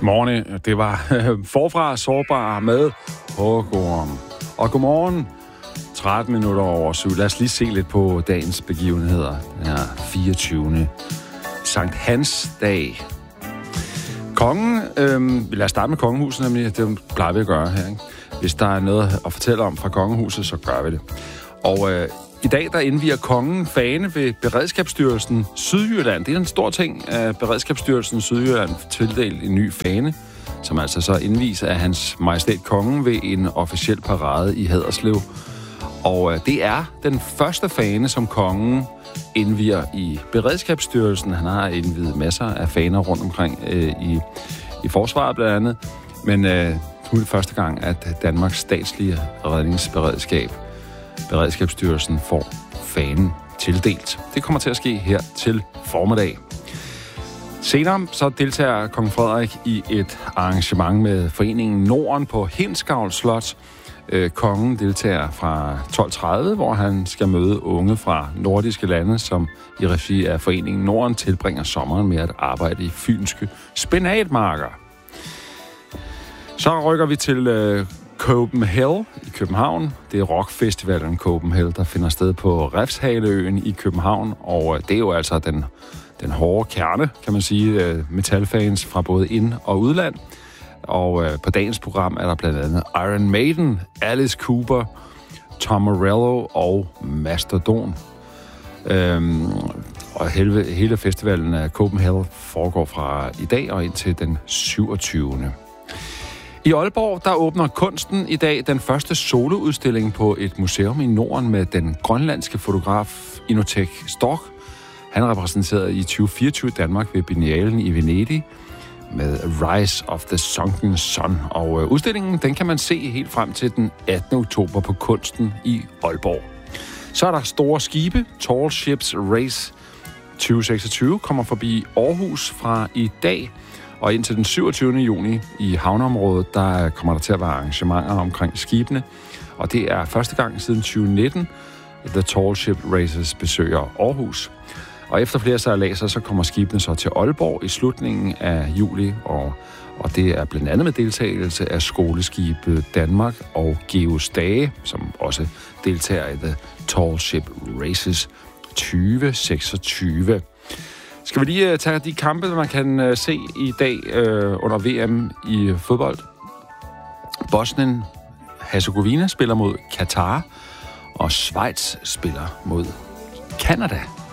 Morgen, det var forfra sårbar med Hågorm. Og godmorgen, 13 minutter over 7. Lad os lige se lidt på dagens begivenheder. Den her 24. Sankt Hans dag. Kongen, lad os starte med kongehuset, nemlig. Det plejer vi at gøre her, ikke? Hvis der er noget at fortælle om fra kongehuset, så gør vi det. Og i dag, der indvier kongen fane ved Beredskabsstyrelsen Sydjylland. Det er en stor ting, at Beredskabsstyrelsen Sydjylland tildelt en ny fane, som altså så indviser af hans majestæt kongen ved en officiel parade i Haderslev. Og det er den første fane, som kongen indvier i Beredskabsstyrelsen. Han har indviet masser af faner rundt omkring i forsvaret blandt andet. Men nu er det første gang, at Danmarks statslige redningsberedskab, Beredskabsstyrelsen, får fanen tildelt. Det kommer til at ske her til formiddag. Senere så deltager kong Frederik i et arrangement med foreningen Norden på Hindsgavl Slot. Kongen deltager fra 12.30, hvor han skal møde unge fra nordiske lande, som i regi af foreningen Norden tilbringer sommeren med at arbejde i fynske spinatmarker. Så rykker vi til Copenhagen i København. Det er rockfestivalen Copenhagen, der finder sted på Refshaleøen i København, og det er jo altså den hårde kerne, kan man sige, metalfans fra både ind- og udland. Og på dagens program er der blandt andet Iron Maiden, Alice Cooper, Tom Morello og Mastodon. Og hele festivalen af Copenhagen foregår fra i dag og indtil den 27. I Aalborg, der åbner kunsten i dag den første soloudstilling på et museum i Norden med den grønlandske fotograf Inotek Stork. Han repræsenterede i 2024 Danmark ved Biennalen i Venedig med Rise of the Sunken Sun. Og udstillingen, den kan man se helt frem til den 18. oktober på Kunsten i Aalborg. Så er der store skibe. Tall Ships Race 2026 kommer forbi Aarhus fra i dag. Og indtil den 27. juni i havneområdet, der kommer der til at være arrangementer omkring skibene. Og det er første gang siden 2019, The Tall Ship Races besøger Aarhus. Og efter flere sejladser, så kommer skibene så til Aalborg i slutningen af juli. Og det er blandt andet med deltagelse af skoleskibet Danmark og Geostage, som også deltager i The Tall Ship Races 2026. Skal vi lige tage de kampe, man kan se i dag under VM i fodbold? Bosnien-Hercegovina spiller mod Katar, og Schweiz spiller mod Canada.